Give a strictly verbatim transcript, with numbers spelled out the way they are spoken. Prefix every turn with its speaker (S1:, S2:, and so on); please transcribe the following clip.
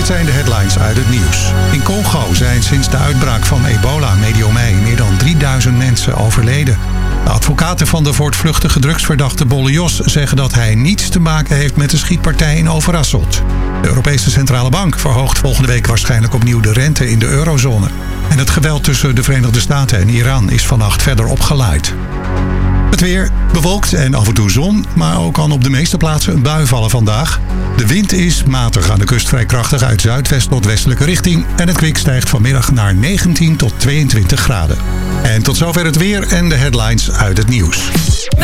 S1: Dit zijn de headlines uit het nieuws. In Congo zijn sinds de uitbraak van ebola medio mei meer dan drieduizend mensen overleden. De advocaten van de voortvluchtige drugsverdachte Bolle Jos zeggen dat hij niets te maken heeft met de schietpartij in Overasselt. De Europese Centrale Bank verhoogt volgende week waarschijnlijk opnieuw de rente in de eurozone. En het geweld tussen de Verenigde Staten en Iran is vannacht verder opgeleid. Het weer bewolkt en af en toe zon, maar ook kan op de meeste plaatsen een bui vallen vandaag. De wind is matig aan de kust vrij krachtig uit zuidwest tot westelijke richting. En het kwik stijgt vanmiddag naar negentien tot tweeëntwintig graden. En tot zover het weer en de headlines uit het nieuws.